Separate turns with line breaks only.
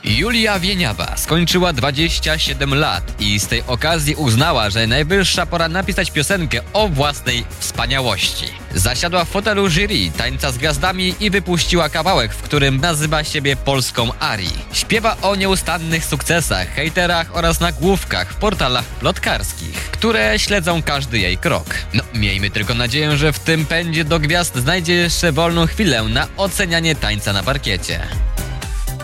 Julia Wieniawa skończyła 27 lat i z tej okazji uznała, że najwyższa pora napisać piosenkę o własnej wspaniałości. Zasiadła w fotelu jury Tańca z Gwiazdami i wypuściła kawałek, w którym nazywa siebie polską Ari. Śpiewa o nieustannych sukcesach, hejterach oraz nagłówkach w portalach plotkarskich, które śledzą każdy jej krok. No, miejmy tylko nadzieję, że w tym pędzie do gwiazd znajdzie jeszcze wolną chwilę na ocenianie tańca na parkiecie.